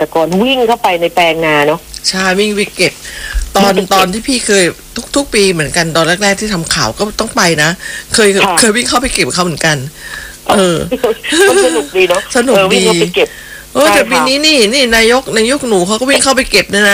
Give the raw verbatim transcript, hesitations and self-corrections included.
ตรกรวิ่งเข้าไปในแปลงนาเนาะใช่วิ่งไปเก็บตอนตอนที่พี่เคยทุกๆปีเหมือนกันตอนแรกๆที่ทำข่าวก็ต้องไปนะเคยเคยวิ่งเข้าไปเก็บเขาเหมือนกันเออสนุกดีเนาะสนุกดีวิ่งเข้าไปเก็บเออแต่ปีนี้นี่นี่นายกนายกหนูเขาก็วิ่งเข้าไปเก็บเนี่ยนะ